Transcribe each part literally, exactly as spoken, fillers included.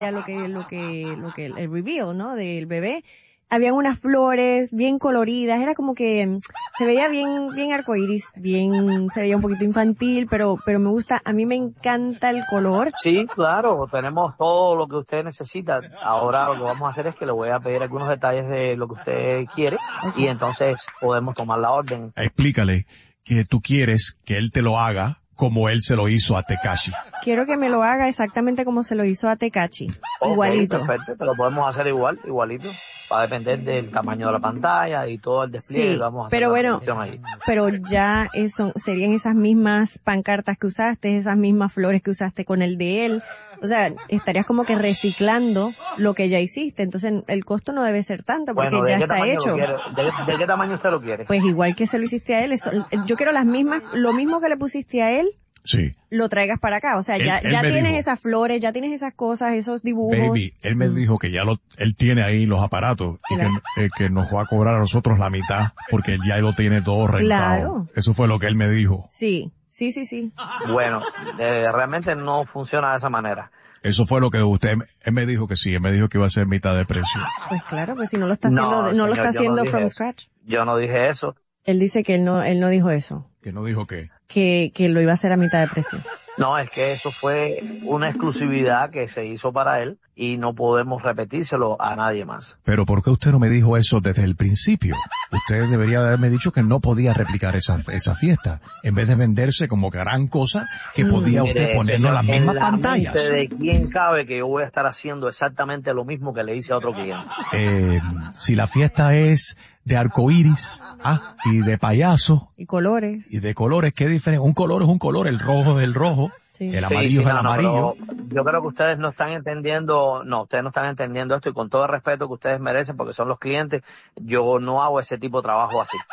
lo que, lo que, lo que, el reveal, ¿no? Del bebé. Habían unas flores bien coloridas, era como que se veía bien, bien arcoíris, bien, se veía un poquito infantil, pero, pero me gusta, a mí me encanta el color. Sí, claro, tenemos todo lo que usted necesita. Ahora lo que vamos a hacer es que le voy a pedir algunos detalles de lo que usted quiere okay. Y entonces podemos tomar la orden. Explícale que tú quieres que él te lo haga como él se lo hizo a Tekashi. Quiero que me lo haga exactamente como se lo hizo a Tekashi. Okay, igualito. Perfecto, te lo podemos hacer igual, igualito. Va a depender del tamaño de la pantalla y todo el despliegue. Sí, vamos a hacer pero bueno, ahí. pero ya eso serían esas mismas pancartas que usaste, esas mismas flores que usaste con el de él. O sea, estarías como que reciclando lo que ya hiciste. Entonces el costo no debe ser tanto porque bueno, ya está hecho. ¿De, ¿De qué tamaño usted lo quiere? Pues igual que se lo hiciste a él. Eso, yo quiero las mismas, lo mismo que le pusiste a él. Sí. Lo traigas para acá, o sea, él, ya, él ya tienes dijo, esas flores, ya tienes esas cosas, esos dibujos. Baby, él me mm. dijo que ya lo, él tiene ahí los aparatos y que, eh, que nos va a cobrar a nosotros la mitad porque él ya lo tiene todo rentado. Claro. Eso fue lo que él me dijo. Sí, sí, sí, sí. Bueno, eh, realmente no funciona de esa manera. Eso fue lo que usted, él me dijo que sí, él me dijo que iba a ser mitad de precio. Pues claro, pues si no lo está haciendo, no, no señor, lo está haciendo no from eso. scratch. Yo no dije eso. Él dice que él no, él no dijo eso. ¿Que no dijo qué? Que, que lo iba a hacer a mitad de precio. No, es que eso fue una exclusividad que se hizo para él y no podemos repetírselo a nadie más. Pero ¿por qué usted no me dijo eso desde el principio? Usted debería haberme dicho que no podía replicar esa, esa fiesta, en vez de venderse como gran cosa que podía mm, usted mire, ponerlo en las mismas en pantallas. La mente ¿de quién cabe que yo voy a estar haciendo exactamente lo mismo que le hice a otro cliente? Eh, si la fiesta es de arcoíris, ah, y de payaso. Y colores. Y de colores, ¿qué diferencia? Un color es un color, el rojo es el rojo. Sí. El amarillo sí, sí, es el no, amarillo. No, yo creo que ustedes no están entendiendo, no, ustedes no están entendiendo esto y con todo el respeto que ustedes merecen porque son los clientes, yo no hago ese tipo de trabajo así.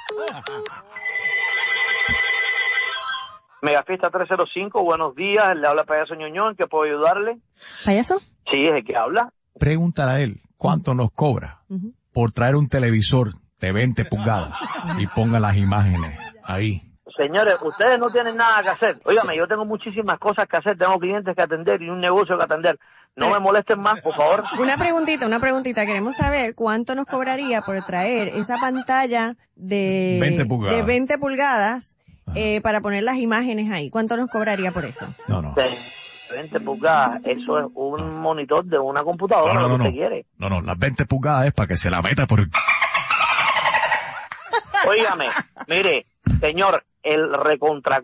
Megafiesta trescientos cinco, buenos días, le habla Payaso Ñoño, ¿en qué puedo ayudarle? ¿Payaso? Sí, es el que habla. Pregúntale a él, ¿cuánto nos cobra uh-huh. por traer un televisor de veinte pulgadas uh-huh. y ponga las imágenes ahí? Señores, ustedes no tienen nada que hacer. Óigame, yo tengo muchísimas cosas que hacer, tengo clientes que atender y un negocio que atender. No me molesten más, por favor. Una preguntita, una preguntita. Queremos saber cuánto nos cobraría por traer esa pantalla de veinte pulgadas, de veinte pulgadas eh, para poner las imágenes ahí. ¿Cuánto nos cobraría por eso? No, no. veinte pulgadas, eso es un no. monitor de una computadora, no, no, lo que no, usted quiere. No, no, las veinte pulgadas es para que se la meta por... Óigame, mire, señor, el recontra...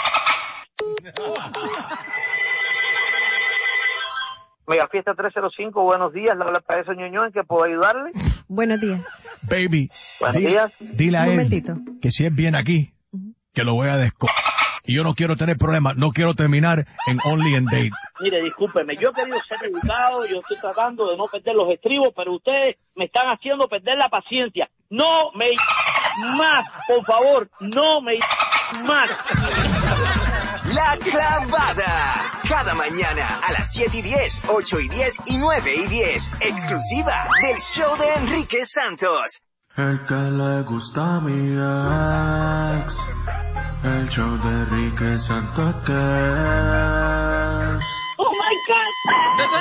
Megafiesta trescientos cinco, buenos días, le habla Payaso Ñoño, ¿en qué puedo ayudarle? Buenos días. Baby, buenos di, días. Dile a Un él momentito. que si él viene aquí, uh-huh. que lo voy a desco... Y yo no quiero tener problemas, no quiero terminar en Only and Date. Mire, discúlpeme, yo he querido ser educado, yo estoy tratando de no perder los estribos, pero ustedes me están haciendo perder la paciencia. No me más, por favor, no me más. La Clavada, cada mañana a las siete y diez, ocho y diez y nueve y diez, exclusiva del show de Enrique Santos. El que le gusta a mi ex, el show de Enrique Santos que es. Oh my God.